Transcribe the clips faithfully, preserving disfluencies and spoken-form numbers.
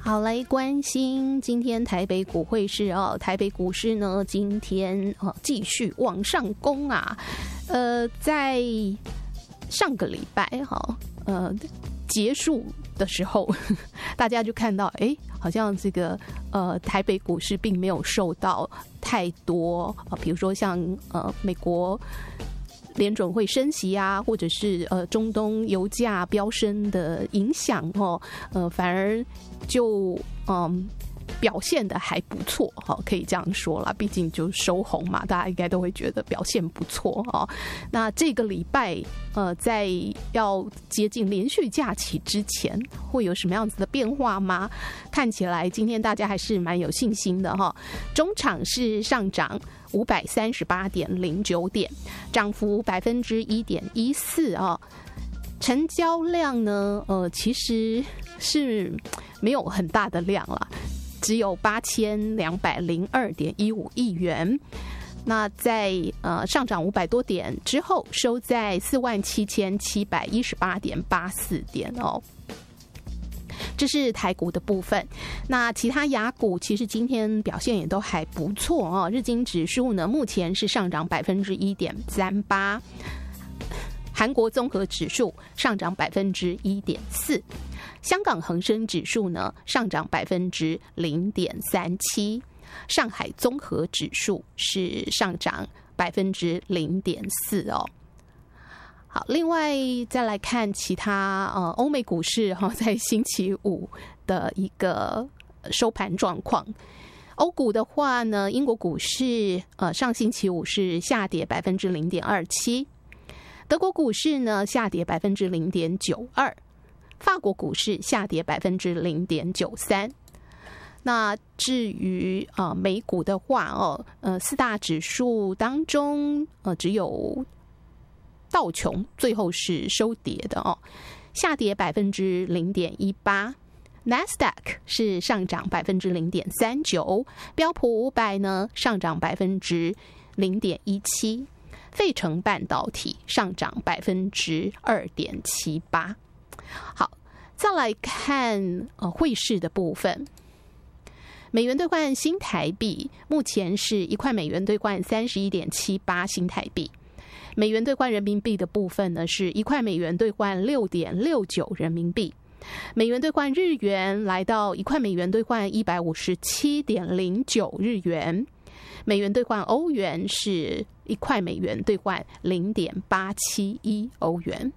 好，来关心今天台北股汇市哦，台北股市呢今天呃继续往上攻啊，呃，在上个礼拜哈、哦、呃结束的时候，大家就看到哎，好像这个呃台北股市并没有受到太多呃，比如说像呃美国联准会升息啊，或者是呃中东油价飙升的影响哦，呃反而就嗯表现的还不错哈，可以这样说啦，毕竟就收红嘛，大家应该都会觉得表现不错哈。那这个礼拜呃在要接近连续假期之前，会有什么样子的变化吗？看起来今天大家还是蛮有信心的哈。中场是上涨五百三十八点零九点，涨幅百分之一点一四啊。成交量呢，呃，其实是没有很大的量啦，只有八千两百零二点一五亿元。那在呃上涨五百多点之后，收在四万七千七百一十八点八四点哦。这是台股的部分，那其他亚股其实今天表现也都还不错哦。日经指数呢，目前是上涨百分之一点三八，韩国综合指数上涨百分之一点四，香港恒生指数呢上涨百分之零点三七，上海综合指数是上涨百分之零点四哦。好，另外再来看其他呃欧美股市哈、哦，在星期五的一个收盘状况。欧股的话呢，英国股市呃上星期五是下跌百分之零点二七，德国股市呢下跌百分之零点九二，法国股市下跌百分之零点九三。那至于呃美股的话哦，呃四大指数当中呃只有道琼最后是收跌的哦，下跌百分之零点一八。纳斯达克是上涨百分之零点三九，标普五百呢上涨百分之零点一七，费城半导体上涨百分之二点七八。好，再来看呃汇市的部分。美元兑换新台币目前是一块美元兑换三十一点七八新台币。美元兑换人民币的部分呢，是一块美元兑换六点六九人民币。美元兑换日元来到一块美元兑换一百五十七点零九日元。美元兑换欧元是一块美元兑换零点八七一欧元。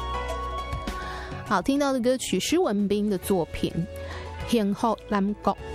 好，听到的歌曲施文彬的作品《幸福南国》。